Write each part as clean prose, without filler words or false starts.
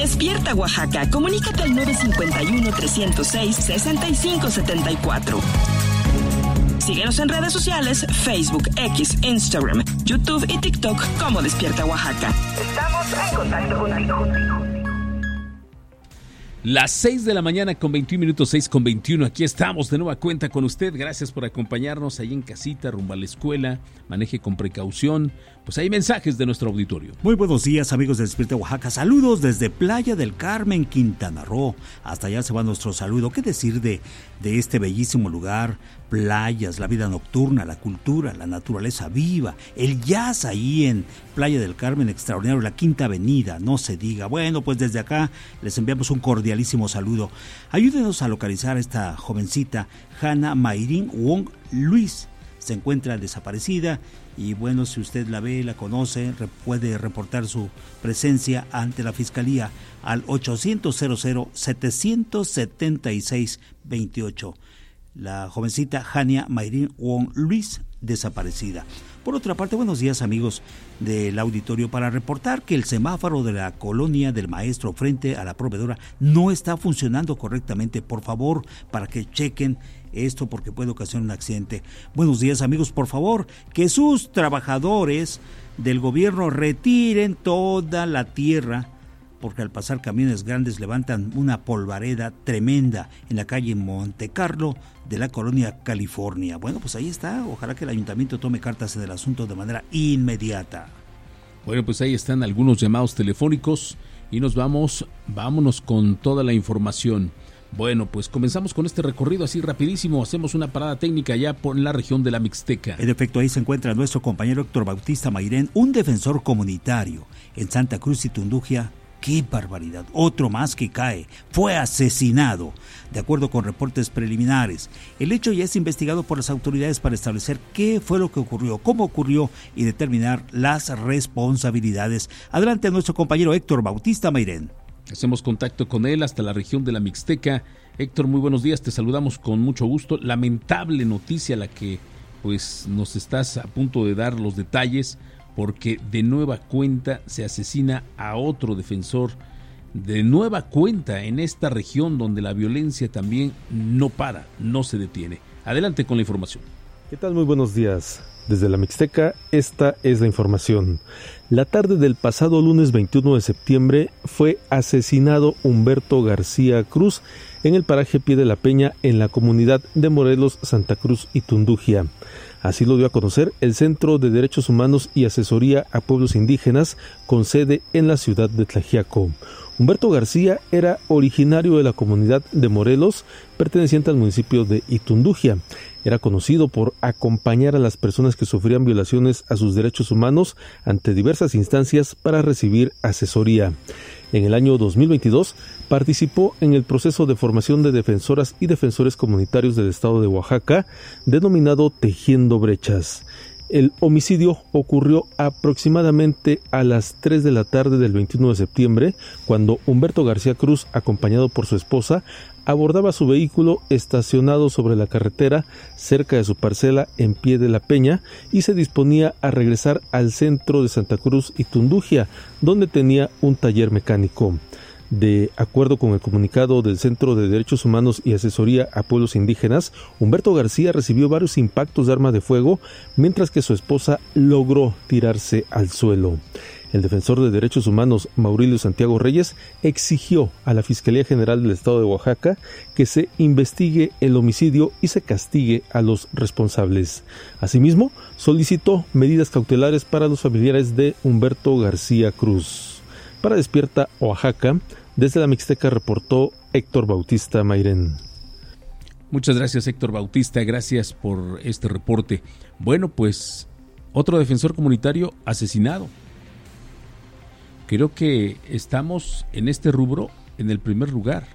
Despierta Oaxaca. Comunícate al 951-306-6574. Síguenos en redes sociales, Facebook, X, Instagram, YouTube y TikTok como Despierta Oaxaca. Estamos en contacto contigo. Las 6 de la mañana con 21 minutos, 6:21. Aquí estamos de nueva cuenta con usted. Gracias por acompañarnos ahí en casita, rumbo a la escuela. Maneje con precaución. Pues hay mensajes de nuestro auditorio. Muy buenos días, amigos de Despierta Oaxaca. Saludos desde Playa del Carmen, Quintana Roo. Hasta allá se va nuestro saludo. ¿Qué decir de este bellísimo lugar? Playas, la vida nocturna, la cultura, la naturaleza viva, el jazz ahí en Playa del Carmen, extraordinario, la Quinta Avenida, no se diga. Bueno, pues desde acá les enviamos un cordialísimo saludo. Ayúdenos a localizar a esta jovencita, Hannah Mayrin Wong Luis. Se encuentra desaparecida y bueno, si usted la ve, la conoce, puede reportar su presencia ante la Fiscalía al 800-00-776-28. La jovencita Hannah Mayrin Wong Luis, desaparecida. Por otra parte, buenos días, amigos del auditorio, para reportar que el semáforo de la colonia del Maestro frente a la proveedora no está funcionando correctamente. Por favor, para que chequen esto porque puede ocasionar un accidente. Buenos días, amigos, por favor, que sus trabajadores del gobierno retiren toda la tierra, porque al pasar camiones grandes levantan una polvareda tremenda en la calle Montecarlo de la colonia California. Bueno, pues ahí está. Ojalá que el ayuntamiento tome cartas en el asunto de manera inmediata. Bueno, pues ahí están algunos llamados telefónicos y vámonos con toda la información. Bueno, pues comenzamos con este recorrido así rapidísimo. Hacemos una parada técnica ya por la región de la Mixteca. En efecto, ahí se encuentra nuestro compañero Héctor Bautista Mayren, un defensor comunitario en Santa Cruz y Tundugia. ¡Qué barbaridad! Otro más que cae. Fue asesinado. De acuerdo con reportes preliminares, el hecho ya es investigado por las autoridades para establecer qué fue lo que ocurrió, cómo ocurrió y determinar las responsabilidades. Adelante, nuestro compañero Héctor Bautista Mayren. Hacemos contacto con él hasta la región de la Mixteca. Héctor, muy buenos días, te saludamos con mucho gusto. Lamentable noticia la que pues nos estás a punto de dar los detalles, porque de nueva cuenta se asesina a otro defensor, de nueva cuenta en esta región donde la violencia también no para, no se detiene. Adelante con la información. ¿Qué tal? Muy buenos días. Desde la Mixteca, esta es la información. La tarde del pasado lunes 21 de septiembre fue asesinado Humberto García Cruz en el paraje Pie de la Peña en la comunidad de Morelos, Santa Cruz y Tundugia. Así lo dio a conocer el Centro de Derechos Humanos y Asesoría a Pueblos Indígenas con sede en la ciudad de Tlaxiaco. Humberto García era originario de la comunidad de Morelos, perteneciente al municipio de Itundugia. Era conocido por acompañar a las personas que sufrían violaciones a sus derechos humanos ante diversas instancias para recibir asesoría. En el año 2022 participó en el proceso de formación de defensoras y defensores comunitarios del estado de Oaxaca, denominado Tejiendo Brechas. El homicidio ocurrió aproximadamente a las 3 de la tarde del 21 de septiembre, cuando Humberto García Cruz, acompañado por su esposa, abordaba su vehículo estacionado sobre la carretera cerca de su parcela en Pie de la Peña y se disponía a regresar al centro de Santa Cruz y Tundugia, donde tenía un taller mecánico. De acuerdo con el comunicado del Centro de Derechos Humanos y Asesoría a Pueblos Indígenas, Humberto García recibió varios impactos de arma de fuego, mientras que su esposa logró tirarse al suelo. El defensor de derechos humanos, Maurilio Santiago Reyes, exigió a la Fiscalía General del Estado de Oaxaca que se investigue el homicidio y se castigue a los responsables. Asimismo, solicitó medidas cautelares para los familiares de Humberto García Cruz. Para Despierta Oaxaca, desde la Mixteca reportó Héctor Bautista Mayren. Muchas gracias, Héctor Bautista, gracias por este reporte. Bueno, pues otro defensor comunitario asesinado. Creo que estamos en este rubro en el primer lugar.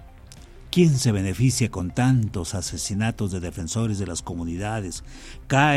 ¿Quién se beneficia con tantos asesinatos de defensores de las comunidades?